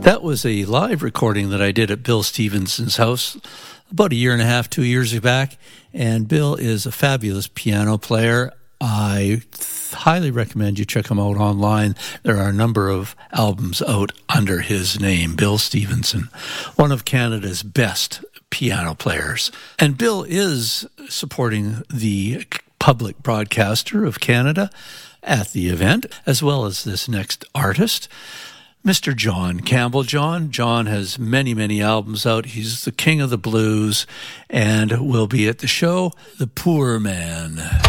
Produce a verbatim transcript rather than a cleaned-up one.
That was a live recording that I did at Bill Stevenson's house about a year and a half, two years back. And Bill is a fabulous piano player. I th- highly recommend you check him out online. There are a number of albums out under his name, Bill Stevenson, one of Canada's best piano players. And Bill is supporting the public broadcaster of Canada at the event, as well as this next artist, Mister John Campbell. John John has many, many albums out. He's the king of the blues and will be at the show, The Poor Man.